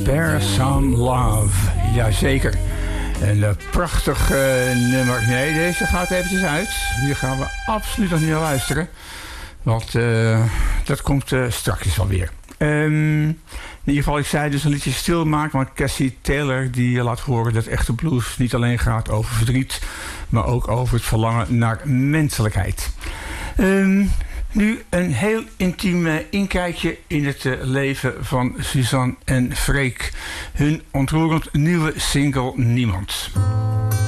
Spare Some Love. Jazeker. Een prachtig nummer. Nee, deze gaat eventjes uit. Hier gaan we absoluut nog niet naar luisteren. Want dat komt straks wel weer. In ieder geval, ik zei dus een liedje stilmaken. Want Cassie Taylor die laat horen dat echte blues niet alleen gaat over verdriet. Maar ook over het verlangen naar menselijkheid. Nu een heel intiem inkijkje in het leven van Suzanne en Freek. Hun ontroerend nieuwe single Niemand.